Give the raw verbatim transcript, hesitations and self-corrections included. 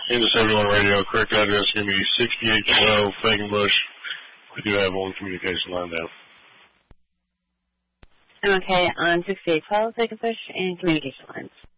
Into seventy-one radio, correct address is going to be sixty-eight twelve Fagenbush. We do have one communication line down. Okay, on sixty-eight twelve Fagenbush and communication lines.